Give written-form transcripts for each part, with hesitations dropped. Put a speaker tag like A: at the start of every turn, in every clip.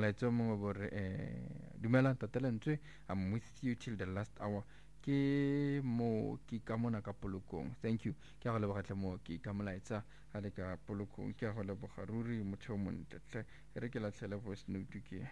A: molaetsa mongwe bore dumela tatelentswe, I'm with you till the last hour. Ke mo ke ka mona ka polokong. Thank you. Ke go leboga mo ke ka molaetsa ga le ka polokong. Ke go leboga ruri motho o montle. Re ke latlhele voice note ke.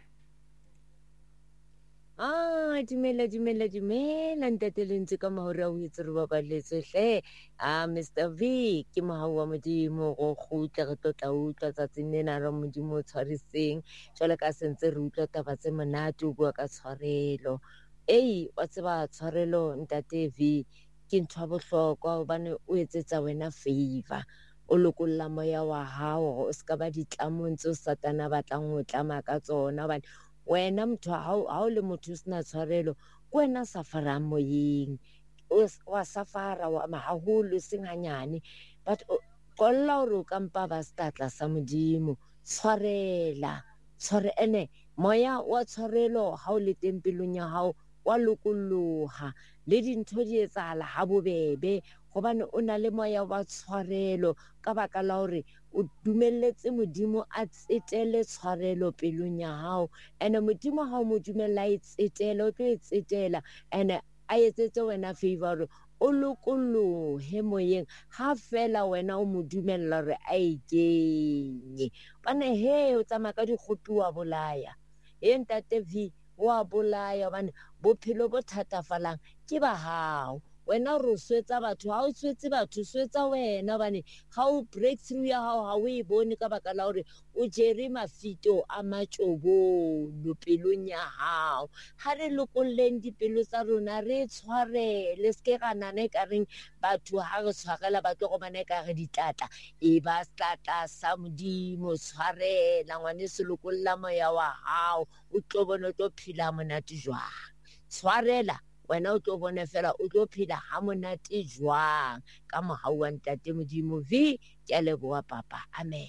B: Dumela ntatelentse ka mahora o itse re babaletse hle. Mr V ke mohau wa modimo go khutla re tlotla utlwa tsatsing lena ra modimo o tshwariseng jwale ka sentse re utlwa taba tse monate o bua ka tshwarelo. Wa tseba tshwarelo ntate V ke ntho ya bohlokwa hobane o etsetsa wena favor. O lokolla moya wa hao o ska ba ditlamong tseo satana batlang ho tlama ka tsona hobane wena motho ha o le motho o sena tshwarelo ke wena safarang moyeng wa safara wa haholo seng hanyane but qolla hore o ka mpa ba statla sa modimo tshwarela ene moya wa tshwarelo ha o le teng pelong ya hao wa lokolloha le dintho di etsahala ha bobebe gobane o na le moya wa tshwarelo ka baka la hore o dumelletse modimo a tsetele tshwarelo pelong ya hao ene modimo ha o mo dumella e tsetela o tlo e tsetela ene a etsetse wena favor o lokollohe moyeng ha fela wena o mo dumella hore a e kenye bane he o tsamaya ka dikgopi wa bolaya ntate V wa bolaya hobane bophelo bo thatafalang ke ba hao wena re o swetsa batho ha o swetse batho swetsa wena hobane ha o breakthrough ya hao ha o e bone ka baka la hore o jere mafito a matjobolo pelong ya hao ha re lokolleng dipelo tsa rona re tshwarele ske ga nana ka reng batho ha re tshwarela ba tlo go bana ka re ditlatla e ba tlatla sa modimo tshwarela ngwane se lokolla moya wa hao o tlo bona o tlo phela monate jwang tshwarela wena o tlo bona fela o tlo phela ha monate jwang ka mohau wa ntate modimo V ke a leboha papa amen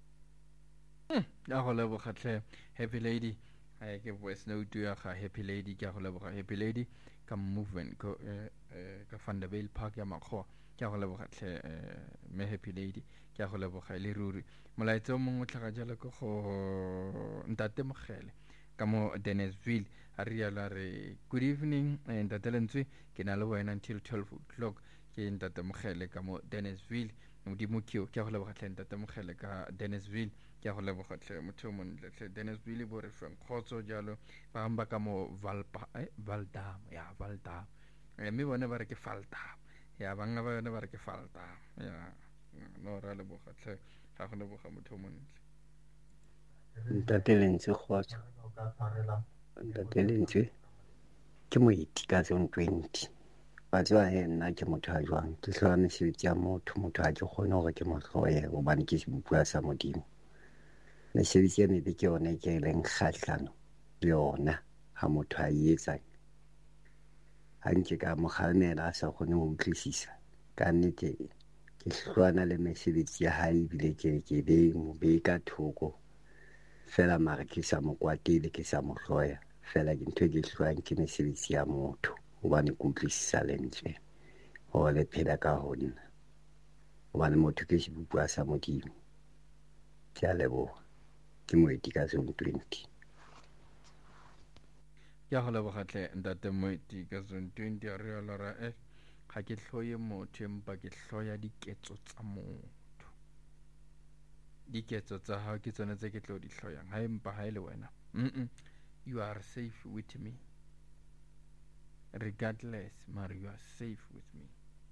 A: Ya go leboga tle Happy Lady ke voice note ya ga Happy Lady ke go leboga Happy Lady ka movement ka Vanderbilt Park ya makgo ke go leboga tle me Happy Lady ke go leboga le ruri molaetsa o mongwe tlhaga jalo go ntate mogele ka mo Dennisville a riala re good evening ntate lentswe ke na le wena until 12 o'clock ke ntate mogele ka mo Dennisville modimo ke go leboga tle ntate mogele ka Dennisville ke go leboga tle motho mo ntle tle Dennisville bo re feng khotso jalo ba amba ka mo Valdam ya Valdam me bone ba re ke Valdam ya banga ba bone ba re ke Valdam ya no ra leboga tle ga go leboga motho mo ntle
C: ntate lentswe khotso ntate lentswe ke moeti ka zone 20 ba tswa nna ke motho a jwang ke hlola mesebetsi ya motho a ke kgone hore ke mo hloye hobane ke sebua sa modimo mesebetsi ya mebe ke yone ke leng kgahlano le yona ha motho a etsa ha nke ka mo kgalmela a sa kgone ho utlwisisa ka nnete ke hlwana le mesebetsi ya hae bile ke be ka thoko fela mara ke sa mo kwatile ke sa mo hloya fela ke ntho ke hlwang ke mesebetsi ya motho hobane ke utlwisisa lentswe ho le phela ka honna hobane motho ke sebua sa modimo ke a leboha ke moeti ka zone 20
A: ya go leboga tle ntate moeti ka zone 20 a re lora ga ke hloye motho empa ke hloya diketso tsa motho diketso tsa hao ke tsone tse ke tlo di hloyang ha empa ha ile wena you are safe with me regardless mar you are safe with me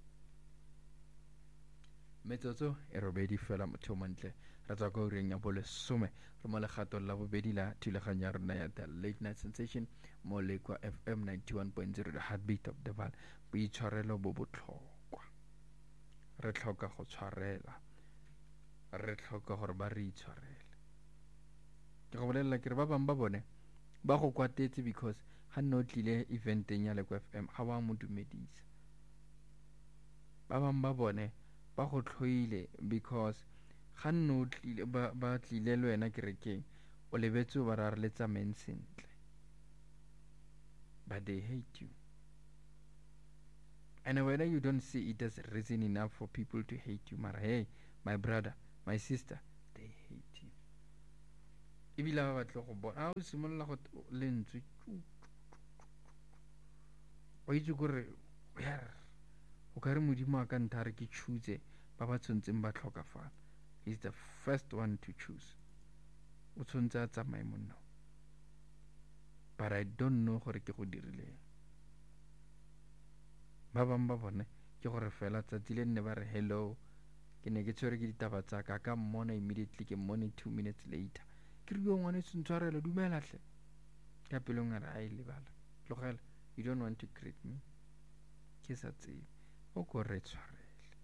A: metsotso e robedi fela motho o montle re tswa ka ureng ya bolesome re mo legatong la bobedi la thulaganyo ya rona ya the late night sensation mo lekwa FM 91.0 the heartbeat of the val boitshwarelo bo botlhokwa re tlhoka go tshwarela re tlhoka gore ba re itshwarele ke go bolelela ke re ba bang ba bone ba go kwatetse because ga nne o tlile eventeng ya lekwa FM ga ba mo dumedisa ba bang ba bone ba go tlhoile because ga nne o tlile ba tlile le wena kerekeng o lebetse ba ra re le tsameng sentle but they hate you and whether you don't see it as reason enough for people to hate you mara hey my brother my sister they hate you ebile ba batle go bona o simolola go lentswe o itse gore o ka re modimo a ka ntha re ke choose ba ba tshwantseng ba tlhokafala. He's the first one to choose. O tshwantse a tsamaye monna, but I don't know gore ke go dirileng. Ba bang ba bone ke gore fela tsatsi le nne ba re hello, ke ne ke tshwere ke ditaba tsa ka mmona immediately, ke mmone 2 minutes later, ke re yo ngwane se ntshwarela dumela hle, ka pelong a re a e lebala tlogela, you don't want to greet me, ke sa tsebe o ko re tshwarele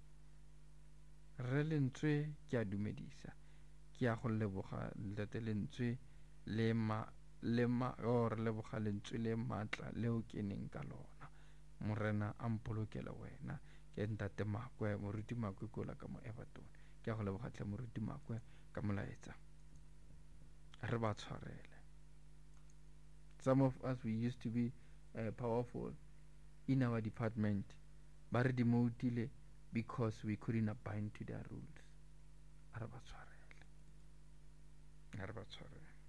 A: re lentswe. Ke a dumedisa, ke a go leboga ntate lentswe le or leboga lentswe le maatla leo ke neng ka lona. Morena a mpolokele wena, ke ntate Makwe, moruti Makwe ko la ka mo Everton. Ke a go leboga tle moruti Makwe ka molaetsa, re ba tshwarele. Some of us, we used to be powerful in our department, ba re demotile because we couldn't abide to their rules. A re ba tshwarele, a re ba tshwarele.